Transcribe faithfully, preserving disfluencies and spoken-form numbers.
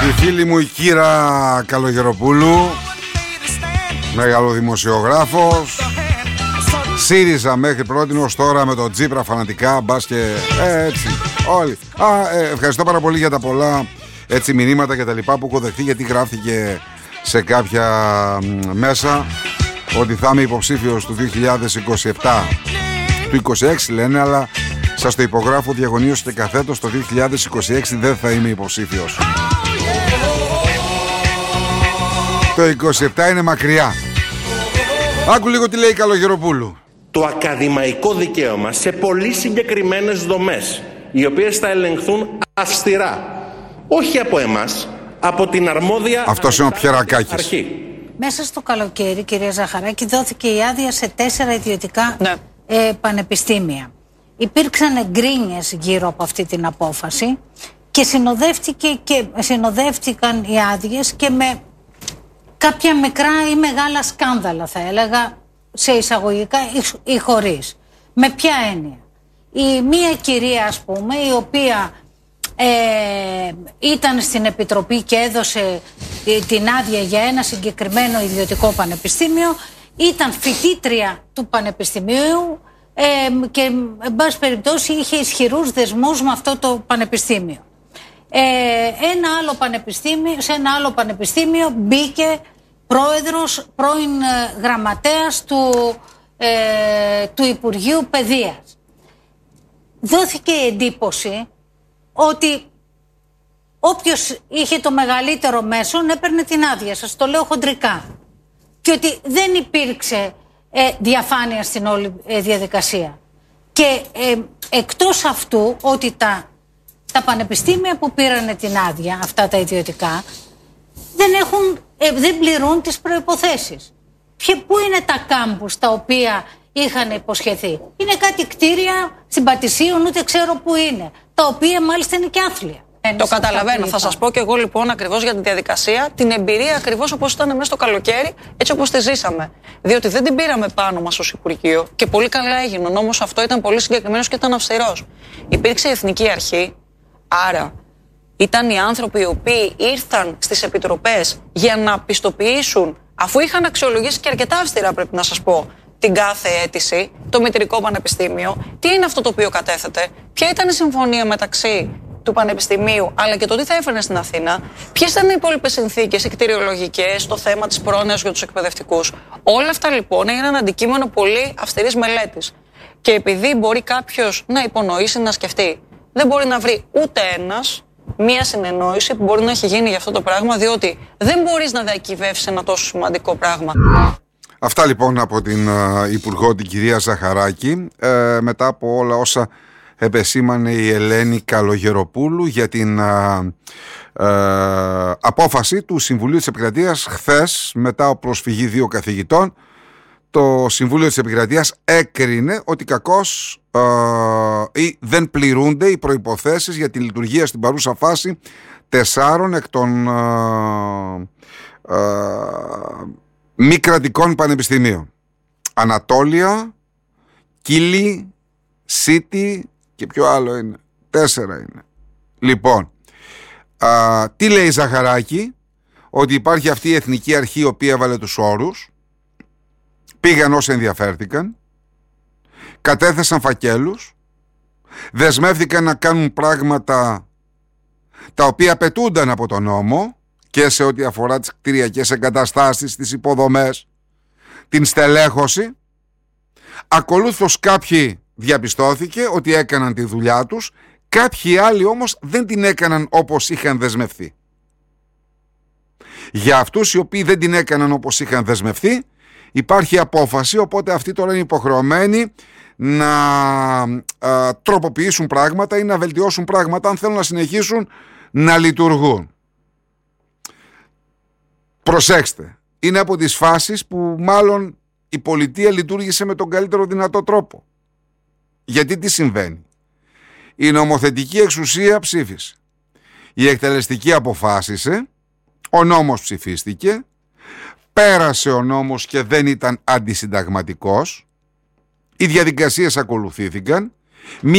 Η φίλη μου η Κύρα Καλογεροπούλου, μεγάλο δημοσιογράφος, ΣΥΡΙΖΑ μέχρι πρώτη, ως τώρα με τον Τσίπρα φανατικά, μπας και ε, έτσι όλοι. Α, ε, ευχαριστώ πάρα πολύ για τα πολλά έτσι μηνύματα και τα λοιπά που έχω δεχτεί, γιατί γράφτηκε σε κάποια μέσα ότι θα είμαι υποψήφιος του δύο χιλιάδες είκοσι επτά, του είκοσι έξι λένε, αλλά σας το υπογράφω διαγωνίως και καθέτος το δύο χιλιάδες είκοσι έξι δεν θα είμαι υποψήφιος. Το είκοσι επτά είναι μακριά. Άκου λίγο τι λέει η Καλογεροπούλου. Το ακαδημαϊκό δικαίωμα σε πολύ συγκεκριμένες δομές, οι οποίες θα ελεγχθούν αυστηρά, όχι από εμάς, από την αρμόδια Αυτός είναι ο Πιερακάκης. αρχή. Μέσα στο καλοκαίρι, κυρία Ζαχαράκη, δόθηκε η άδεια σε τέσσερα ιδιωτικά ναι. ε, πανεπιστήμια. Υπήρξαν γκρίνιες γύρω από αυτή την απόφαση και, συνοδεύτηκε και συνοδεύτηκαν οι άδειες και με κάποια μικρά ή μεγάλα σκάνδαλα, θα έλεγα, σε εισαγωγικά ή χωρίς. Με ποια έννοια? Η μία κυρία, ας πούμε, η οποία ε, ήταν στην Επιτροπή και έδωσε την άδεια για ένα συγκεκριμένο ιδιωτικό πανεπιστήμιο, ήταν φοιτήτρια του πανεπιστημίου ε, και, εν πάση περιπτώσει, είχε ισχυρούς δεσμούς με αυτό το πανεπιστήμιο. Ε, ένα άλλο πανεπιστήμιο, σε ένα άλλο πανεπιστήμιο μπήκε πρόεδρος, πρώην γραμματέας του, ε, του Υπουργείου Παιδείας. Δόθηκε η εντύπωση ότι όποιος είχε το μεγαλύτερο μέσον έπαιρνε την άδεια, σας το λέω χοντρικά. Και ότι δεν υπήρξε ε, διαφάνεια στην όλη ε, διαδικασία. Και ε, εκτός αυτού ότι τα, τα πανεπιστήμια που πήρανε την άδεια, αυτά τα ιδιωτικά, δεν, έχουν, ε, δεν πληρούν τις προϋποθέσεις. Και πού είναι τα κάμπους τα οποία είχαν υποσχεθεί? Είναι κάτι κτίρια στην Πατησίων, ούτε ξέρω πού είναι, τα οποία μάλιστα είναι και άθλια. Το καταλαβαίνω. Θα σας πω και εγώ λοιπόν ακριβώς για τη διαδικασία, την εμπειρία ακριβώς όπως ήταν μέσα στο καλοκαίρι, έτσι όπως τη ζήσαμε. Διότι δεν την πήραμε πάνω μας ως Υπουργείο και πολύ καλά έγινε. Ο νόμος αυτό ήταν πολύ συγκεκριμένος και ήταν αυστηρός. Υπήρξε η Εθνική Αρχή, άρα ήταν οι άνθρωποι οι οποίοι ήρθαν στις επιτροπές για να πιστοποιήσουν, αφού είχαν αξιολογήσει και αρκετά αυστηρά, πρέπει να σας πω, την κάθε αίτηση, το Μητρικό Πανεπιστήμιο, τι είναι αυτό το οποίο κατέθετε, ποια ήταν η συμφωνία μεταξύ του Πανεπιστημίου, αλλά και το τι θα έφερνε στην Αθήνα, ποιες ήταν οι υπόλοιπες συνθήκες, οι κτηριολογικές, το θέμα της πρόνοιας για τους εκπαιδευτικούς. Όλα αυτά λοιπόν έγιναν αντικείμενο πολύ αυστηρής μελέτης. Και επειδή μπορεί κάποιος να υπονοήσει, να σκεφτεί, δεν μπορεί να βρει ούτε ένας μία συνεννόηση που μπορεί να έχει γίνει για αυτό το πράγμα, διότι δεν μπορείς να διακυβεύσεις ένα τόσο σημαντικό πράγμα. Αυτά λοιπόν από την uh, Υπουργό, την κυρία Ζαχαράκη, ε, μετά από όλα όσα επεσήμανε η Ελένη Καλογεροπούλου για την uh, uh, απόφαση του Συμβουλίου της Επικρατείας χθες, μετά από προσφυγή δύο καθηγητών. Το Συμβούλιο της Επικρατείας έκρινε ότι κακώς uh, ή δεν πληρούνται οι προϋποθέσεις για τη λειτουργία στην παρούσα φάση τεσσάρων εκ των uh, uh, μη κρατικών πανεπιστημίων. Ανατόλια, Κύλη, Σίτι και ποιο άλλο είναι? Τέσσερα είναι. Λοιπόν, α, τι λέει η Ζαχαράκη? Ότι υπάρχει αυτή η Εθνική Αρχή η οποία έβαλε τους όρους, πήγαν όσοι ενδιαφέρθηκαν, κατέθεσαν φακέλους, δεσμεύτηκαν να κάνουν πράγματα τα οποία απαιτούνταν από τον νόμο και σε ό,τι αφορά τις κτηριακές εγκαταστάσεις, τις υποδομές, την στελέχωση. Ακολούθως κάποιοι διαπιστώθηκε ότι έκαναν τη δουλειά τους, κάποιοι άλλοι όμως δεν την έκαναν όπως είχαν δεσμευθεί. Για αυτούς οι οποίοι δεν την έκαναν όπως είχαν δεσμευθεί υπάρχει απόφαση, οπότε αυτοί τώρα είναι υποχρεωμένοι να α, τροποποιήσουν πράγματα ή να βελτιώσουν πράγματα αν θέλουν να συνεχίσουν να λειτουργούν. Προσέξτε, είναι από τις φάσεις που μάλλον η πολιτεία λειτουργήσε με τον καλύτερο δυνατό τρόπο. Γιατί τι συμβαίνει? Η νομοθετική εξουσία ψήφισε, η εκτελεστική αποφάσισε, ο νόμος ψηφίστηκε, πέρασε ο νόμος και δεν ήταν αντισυνταγματικός, οι διαδικασίες ακολουθήθηκαν,